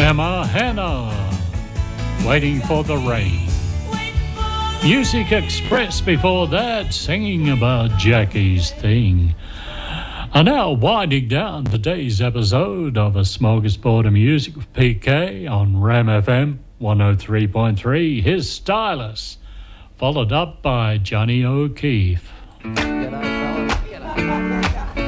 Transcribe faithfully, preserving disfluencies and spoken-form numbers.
Emma Hanna, Waiting for the Rain. Music Express before that, singing about Jackie's Thing. And now winding down today's episode of A Smorgasbord of Music with P K on Ram F M one oh three point three, his Stylus, followed up by Johnny O'Keefe. G'day, fellas. G'day.